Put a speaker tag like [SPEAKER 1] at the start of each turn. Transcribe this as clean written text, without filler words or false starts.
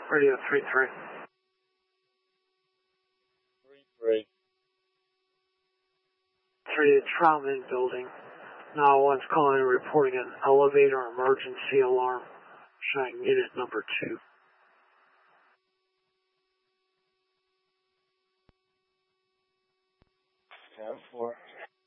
[SPEAKER 1] Radio 3-3.
[SPEAKER 2] 3-3.
[SPEAKER 1] 3 Troutman building. 911's calling and reporting an elevator emergency alarm. Showing unit number 2.
[SPEAKER 2] 10-4.